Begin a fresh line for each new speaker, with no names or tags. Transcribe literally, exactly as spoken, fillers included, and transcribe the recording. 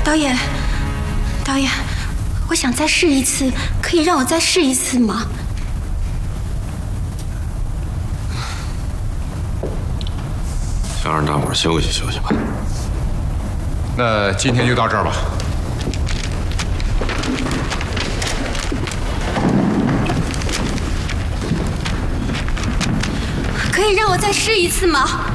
导演，导演，我想再试一次，可以让我再试一次吗？
想让大伙儿休息休息吧。
那今天就到这儿吧。
可以让我再试一次吗？